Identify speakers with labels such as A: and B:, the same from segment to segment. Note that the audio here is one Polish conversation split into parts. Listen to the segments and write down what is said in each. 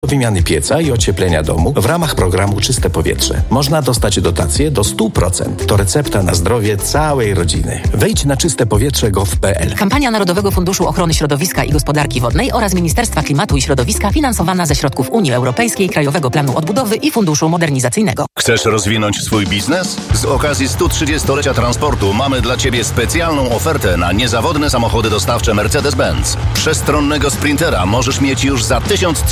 A: wymiany pieca i ocieplenia domu w ramach programu Czyste Powietrze. Można dostać dotację do 100%. To recepta na zdrowie całej rodziny. Wejdź na czystepowietrze.gov.pl.
B: Kampania Narodowego Funduszu Ochrony Środowiska i Gospodarki Wodnej oraz Ministerstwa Klimatu i Środowiska finansowana ze środków Unii Europejskiej, Krajowego Planu Odbudowy i Funduszu Modernizacyjnego.
C: Chcesz rozwinąć swój biznes? Z okazji 130-lecia transportu mamy dla Ciebie specjalną ofertę na niezawodne samochody dostawcze Mercedes-Benz. Przestronnego Sprintera możesz mieć już za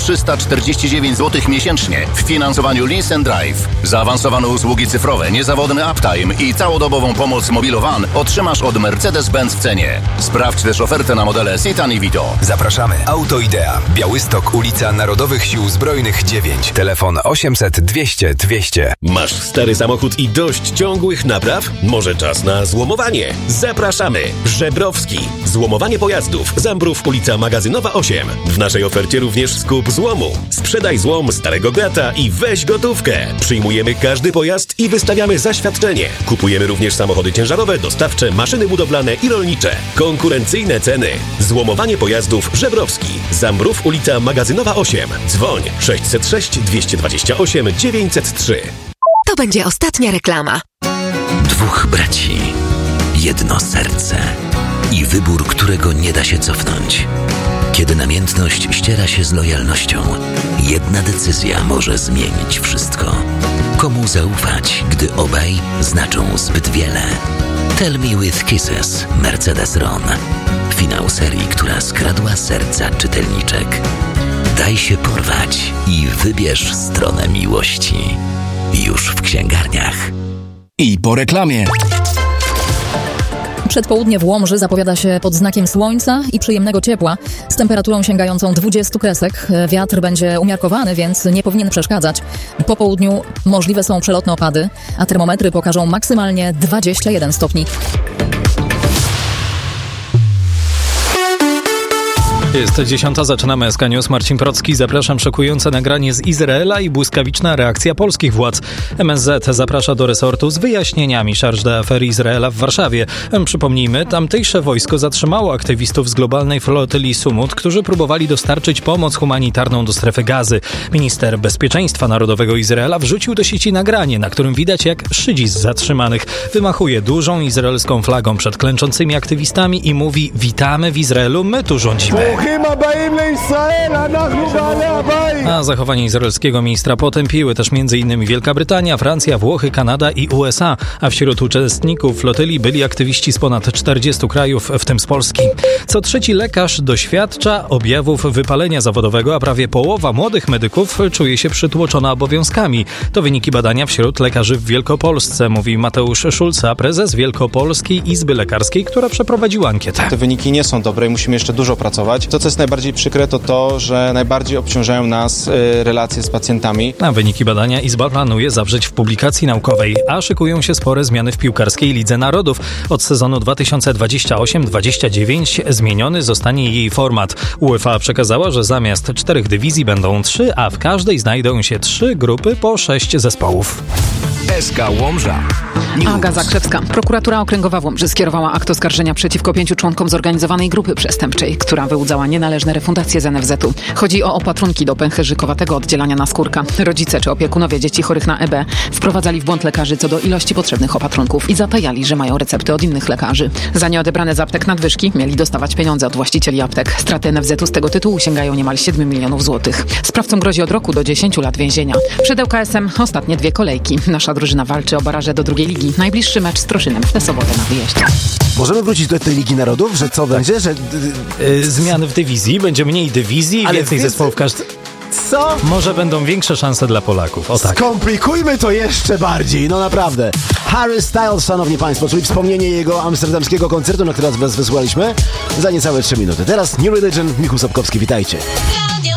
C: 1349 zł miesięcznie w finansowaniu Lease and Drive. Zaawansowane usługi cyfrowe, niezawodny uptime i całodobową pomoc Mobilowan otrzymasz od Mercedes-Benz w cenie. Sprawdź też ofertę na modele Citan i Vito.
D: Zapraszamy. Autoidea. Białystok, ulica Narodowych Sił Zbrojnych 9. Telefon 800 200 200.
E: Masz stary samochód i dość ciągłych napraw? Może czas na złomowanie? Zapraszamy! Żebrowski. Złomowanie pojazdów. Zambrów, ulica Magazynowa 8. W naszej ofercie również skup złomu. Sprzedaj złom starego grata i weź gotówkę. Przyjmujemy każdy pojazd i wystawiamy zaświadczenie. Kupujemy również samochody ciężarowe, dostawcze, maszyny budowlane i rolnicze. Konkurencyjne ceny. Złomowanie pojazdów Żebrowski. Zambrów, ulica Magazynowa 8. Dzwoń 606 228 903.
F: To będzie ostatnia reklama.
G: Dwóch braci, jedno serce i wybór, którego nie da się cofnąć. Kiedy namiętność ściera się z lojalnością, jedna decyzja może zmienić wszystko. Komu zaufać, gdy obaj znaczą zbyt wiele? Tell Me With Kisses, Mercedes-Ron. Finał serii, która skradła serca czytelniczek. Daj się porwać i wybierz stronę miłości. Już w księgarniach.
H: I po reklamie.
I: Przedpołudnie w Łomży zapowiada się pod znakiem słońca i przyjemnego ciepła z temperaturą sięgającą 20 kresek. Wiatr będzie umiarkowany, więc nie powinien przeszkadzać. Po południu możliwe są przelotne opady, a termometry pokażą maksymalnie 21 stopni.
J: Jest 10, zaczynamy SK News. Marcin Procki, zapraszam. Szokujące nagranie z Izraela i błyskawiczna reakcja polskich władz. MSZ zaprasza do resortu z wyjaśnieniami charge d'affaires Izraela w Warszawie. Przypomnijmy, tamtejsze wojsko zatrzymało aktywistów z globalnej flotyli Sumut, którzy próbowali dostarczyć pomoc humanitarną do strefy Gazy. Minister Bezpieczeństwa Narodowego Izraela wrzucił do sieci nagranie, na którym widać, jak szydzi z zatrzymanych wymachuje dużą izraelską flagą przed klęczącymi aktywistami i mówi: witamy w Izraelu, my tu rządzimy. A zachowanie izraelskiego ministra potępiły też m.in. Wielka Brytania, Francja, Włochy, Kanada i USA, a wśród uczestników flotyli byli aktywiści z ponad 40 krajów, w tym z Polski. Co trzeci lekarz doświadcza objawów wypalenia zawodowego, a prawie połowa młodych medyków czuje się przytłoczona obowiązkami. To wyniki badania wśród lekarzy w Wielkopolsce, mówi Mateusz Szulca, prezes Wielkopolskiej Izby Lekarskiej, która przeprowadziła ankietę.
K: Te wyniki nie są dobre i musimy jeszcze dużo pracować. To, co jest najbardziej przykre, to, że najbardziej obciążają nas relacje z pacjentami.
J: A wyniki badania Izba planuje zawrzeć w publikacji naukowej, a szykują się spore zmiany w piłkarskiej Lidze Narodów. Od sezonu 2028-29 zmieniony zostanie jej format. UEFA przekazała, że zamiast 4 dywizji będą 3, a w każdej znajdą się 3 grupy po 6 zespołów.
D: SK Łomża.
L: Aga Zakrzewska. Prokuratura Okręgowa w Łomży skierowała akt oskarżenia przeciwko 5 członkom zorganizowanej grupy przestępczej, która wyłudzała nienależne refundacje z NFZ-u. Chodzi o opatrunki do pęcherzykowatego oddzielania naskórka. Rodzice czy opiekunowie dzieci chorych na EB wprowadzali w błąd lekarzy co do ilości potrzebnych opatrunków i zatajali, że mają recepty od innych lekarzy. Za nieodebrane z aptek nadwyżki mieli dostawać pieniądze od właścicieli aptek. Straty NFZ-u z tego tytułu sięgają niemal 7 milionów złotych. Sprawcom grozi od roku do 10 lat więzienia. Przed ŁKS-em ostatnie 2 kolejki. Nasza drużyna walczy o baraże do 2. ligi. Najbliższy mecz z Troszynem w tę sobotę na wyjeździe.
M: Możemy wrócić do tej Ligi Narodów? Że co będzie? Że
J: zmiany w dywizji, będzie mniej dywizji, ale więcej zespołów każdy.
M: Co?
J: Może będą większe szanse dla Polaków. O tak.
M: Skomplikujmy to jeszcze bardziej, no naprawdę. Harry Styles, szanowni państwo, czyli wspomnienie jego amsterdamskiego koncertu, na który was wysłaliśmy za niecałe 3 minuty. Teraz New Religion, Michał Sapkowski, witajcie.